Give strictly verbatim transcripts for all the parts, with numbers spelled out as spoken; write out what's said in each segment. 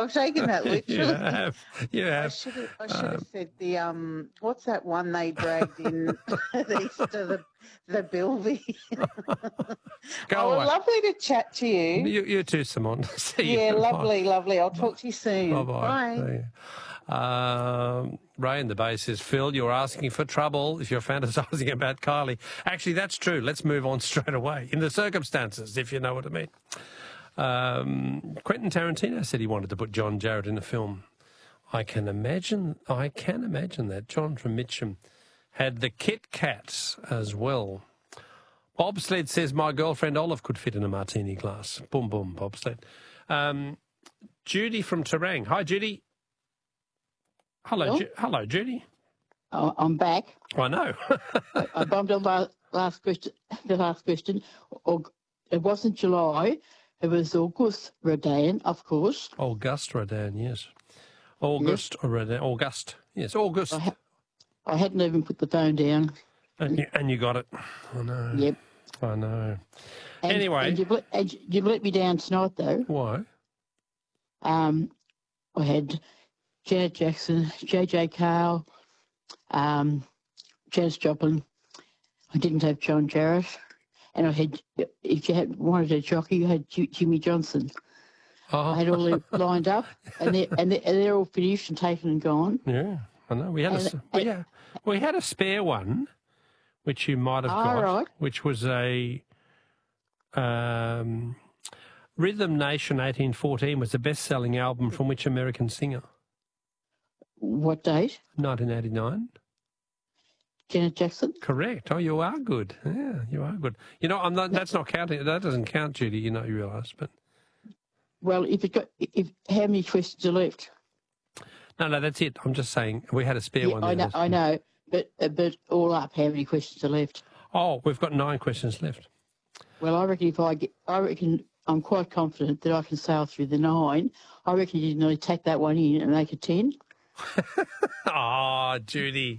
I've taken that literally. You have. You have. I should have. I should have Um, said the um. What's that one they dragged in east of the the Bilby? Go oh, away. lovely to chat to you. You, you too, Simon. See you. Yeah, Bye. lovely, lovely. I'll talk to you soon. Bye-bye. Bye. Um, Ray in the bay says, Phil, you're asking for trouble if you're fantasising about Kylie. Actually, that's true. Let's move on straight away. In the circumstances, if you know what I mean. Um, Quentin Tarantino said he wanted to put John Jarrett in a film. I can imagine, I can imagine that. John from Mitcham had the Kit Kats as well. Bobsled says, my girlfriend Olive could fit in a martini glass. Boom, boom, Bobsled. Um, Judy from Terang. Hi, Judy. Hello, Hello, Ju- hello, Judy. Oh, I'm back. I know. I, I bumped on the last question. The last question. Aug- It wasn't July. It was August Rodan, of course. August Rodan, yes. August Rodan. August. Yes, August. I, ha- I hadn't even put the phone down. And you, and you got it. I know. Yep. I know. And, Anyway. and you've, let, and you've let me down tonight, though. Why? Um, I had Janet Jackson, J J Cale, um, Janis Joplin. I didn't have John Jarrett. And I had, if you had wanted a jockey, you had J- Jimmy Johnson. Oh. I had all them lined up, and they're, and, they're, and they're all finished and taken and gone. Yeah, I know. We had And- a, we, yeah, we had a spare one, which you might have All got, right. which was a um, Rhythm Nation eighteen fourteen was the best-selling album from which American singer? What date? nineteen eighty-nine. Janet Jackson? Correct. Oh, you are good. Yeah, you are good. You know, I'm not. That's not counting. That doesn't count, Judy. You know, you realise, but Well, if it got, if how many questions are left? no, no, that's it. I'm just saying we had a spare Yeah, one. I there. know, I know, but uh, but all up, how many questions are left? Oh, we've got nine questions left. Well, I reckon if I get, I reckon I'm quite confident that I can sail through the nine. I reckon you nearly take that one in and make it ten. Oh, Judy.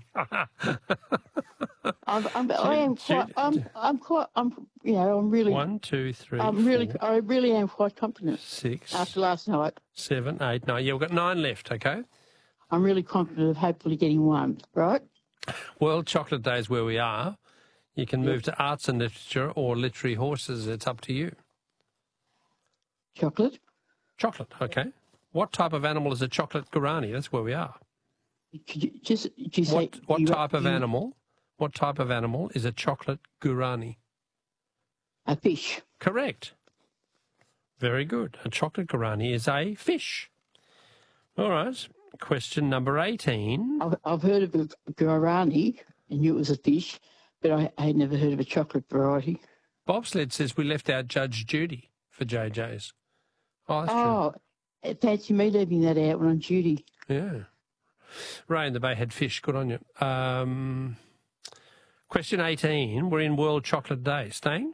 I'm, I'm, I am quite, I'm, I'm quite, I'm, you know, I'm really, One, two, three, I'm really, four, I really am quite confident. six, After last night, seven, eight, nine. Yeah, we've got nine left, okay? I'm really confident of hopefully getting one, right? World Chocolate Day is where we are. You can move to arts and literature or literary horses. It's up to you. Chocolate. Chocolate, okay. What type of animal is a chocolate guarani? That's where we are. Could you just, did you say, What, what you- type of you- animal? What type of animal is a chocolate guarani? A fish. Correct. Very good. A chocolate guarani is a fish. All right. Question number eighteen. I've, I've heard of a guarani and knew it was a fish, but I, I had never heard of a chocolate variety. Bobsled says we left out Judge Judy for J J's. Oh, that's true. Oh, fancy me leaving that out when I'm duty. Yeah. Ray in the Bay had fish. Good on you. Um, question eighteen. We're in World Chocolate Day. Staying?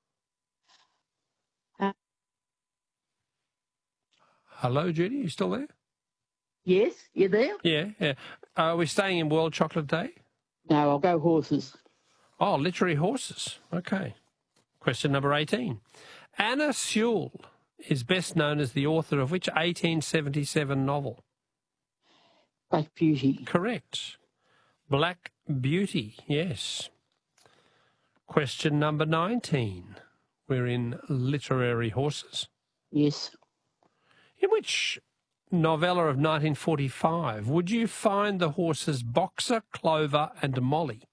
Uh, Hello, Judy. You still there? Yes, you there? Yeah, yeah. Are we staying in World Chocolate Day? No, I'll go horses. Oh, literary horses. Okay. Question number eighteen. Anna Sewell is best known as the author of which eighteen seventy-seven novel? Black Beauty. Correct. Black Beauty, yes. Question number nineteen. We're in literary horses. Yes. In which novella of nineteen forty-five would you find the horses Boxer, Clover and Molly?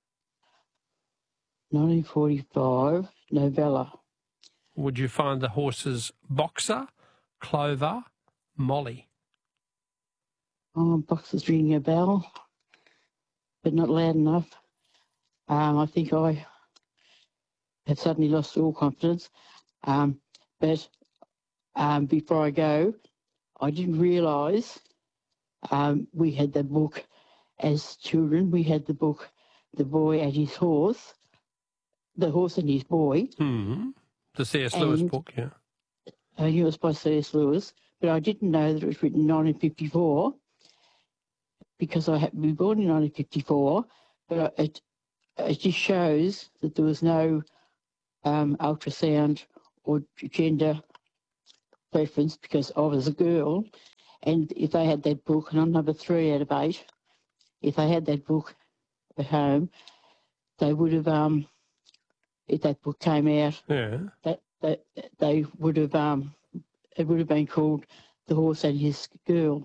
nineteen forty-five, novella. Would you find the horses Boxer, Clover, Molly? Oh, box is ringing a bell, but not loud enough. Um, I think I have suddenly lost all confidence. Um, but um, before I go, I didn't realise um, we had the book as children. We had the book, The Boy and His Horse, The Horse and His Boy. Hmm. The C S Lewis And- book, yeah. I knew it was by C S Lewis, but I didn't know that it was written in nineteen fifty-four because I happened to be born in nineteen fifty-four. But it it just shows that there was no um, ultrasound or gender preference because I was a girl, and if they had that book, and I'm number three out of eight, if they had that book at home, they would have, um, if that book came out, Yeah. that, that they would have, um, it would have been called The Horse and His Girl.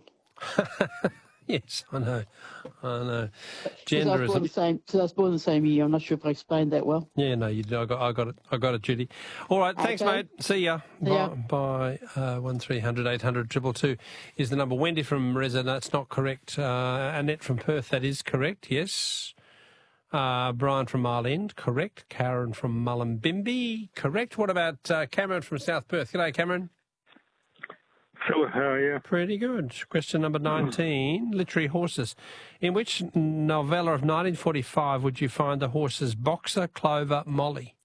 Yes, I know. I know. Because I was born Genderism. the same. Because I was born the same year. I'm not sure if I explained that well. Yeah, no, you did. I got, I got it. I got it, Judy. All right, thanks, Okay. mate. See ya. See ya. By, by uh, one three hundred eight hundred two two two is the number. Wendy from Reza, that's not correct. Uh, Annette from Perth, that is correct. Yes. Uh, Brian from Mile End, correct. Karen from Mullumbimby, correct. What about uh, Cameron from South Perth? G'day, Cameron. Phil, how are you? Pretty good. Question number nineteen, literary horses. In which novella of nineteen forty-five would you find the horses Boxer, Clover, Molly?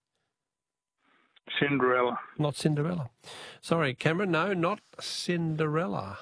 Cinderella. Not Cinderella. Sorry, Cameron, no, not Cinderella.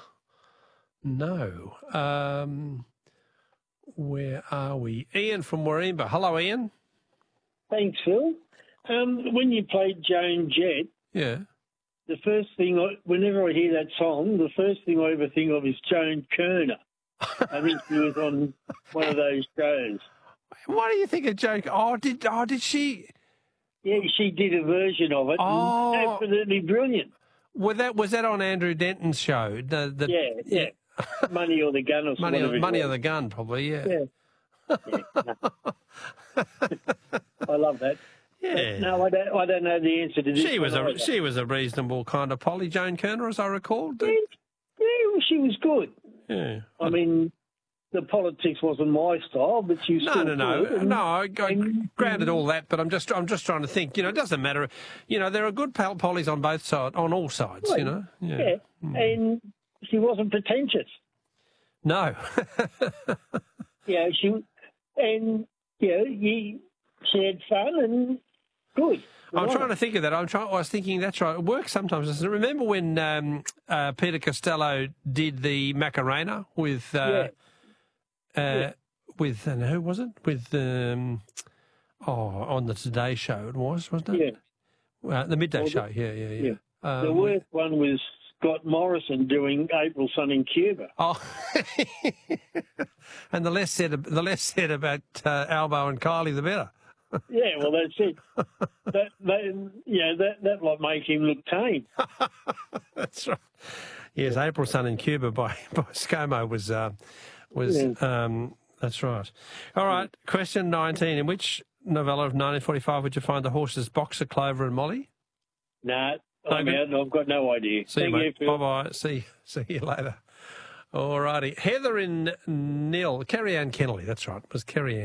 No. Um, where are we? Ian from Warringah. Hello, Ian. Thanks, Phil. Um, when you played Joan Jett, Yeah. the first thing, I, whenever I hear that song, the first thing I ever think of is Joan Kerner. I think she was on one of those shows. What do you think of Joan? Oh, did oh did she? Yeah, she did a version of it. Oh. And absolutely brilliant. Was that was that on Andrew Denton's show? The, the, Yeah, yeah. Money or the Gun or Money, something. on, money on the Gun, probably. Yeah. Yeah. yeah. I love that. Yeah. No, I don't, I don't know the answer to this. She was one a either. she was a reasonable kind of Polly, Joan Kerner, as I recall. Yeah, yeah, she was good. Yeah. I mean, the politics wasn't my style, but she was No, still no, no, good. And- no. I, I and- granted all that, but I'm just, I'm just trying to think. You know, it doesn't matter. You know, there are good pol- pollies on both sides, on all sides. You Right. know. Yeah, and she wasn't pretentious. No. Yeah, she and you know, you, she had fun and good. I'm Right. trying to think of that. I'm trying. I was thinking that's right. It works sometimes. Doesn't it? Remember when um, uh, Peter Costello did the Macarena with uh, uh, with and who was it? With um, oh, on the Today Show it was, wasn't it? Yeah, Uh, the midday Well, the- show. Yeah, yeah, yeah. yeah. the Um, worst one was Scott Morrison doing April Sun in Cuba. Oh, and the less said, the less said about uh, Albo and Kylie, the better. Yeah, well, that's it. that, that, yeah, that that might make him look tame. That's right. Yes, April Sun in Cuba by by ScoMo was uh, was Yeah. um, that's right. All right, question nineteen. In which novella of nineteen forty-five would you find the horses Boxer, Clover, and Molly? Nah, I'm Okay. out and I've got no idea. See you, Thank mate. Phil. Bye bye. See see you later. All righty. Heather in Nil. Kerry Ann Kennelly. That's right. It was Kerry Ann.